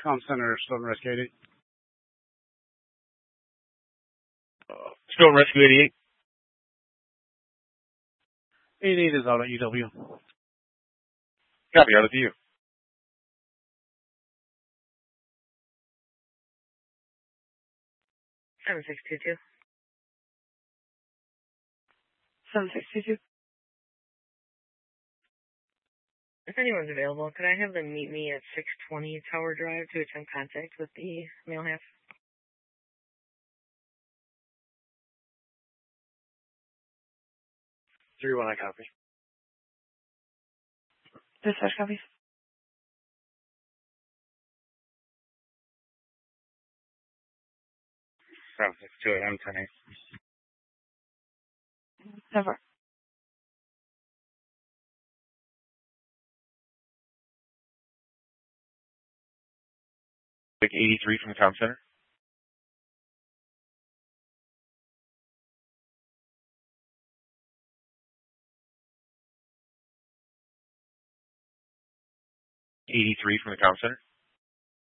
Comm Center, Stone Rescue 88. Stone Rescue 88. 88 is out at UW. Copy, out to you. 7622. 7622. If anyone's available, could I have them meet me at 620 Tower Drive to attempt contact with the male half? 3-1, I copy. Dispatch copies. From 628, I'm 10-8. Never. Like 83 from the Comm Center. 83 from the Comm Center.